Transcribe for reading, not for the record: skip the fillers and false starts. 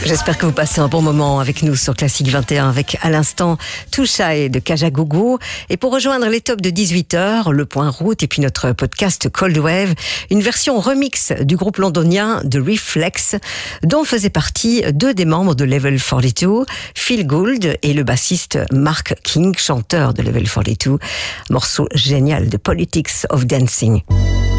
J'espère que vous passez un bon moment avec nous sur Classique 21 avec à l'instant Touchaï de Kajagougou. Et pour rejoindre les tops de 18h, le point route et puis notre podcast Cold Wave, une version remix du groupe londonien The Reflex dont faisaient partie deux des membres de Level 42, Phil Gould et le bassiste Mark King, chanteur de Level 42. Morceau génial de Politics of Dancing.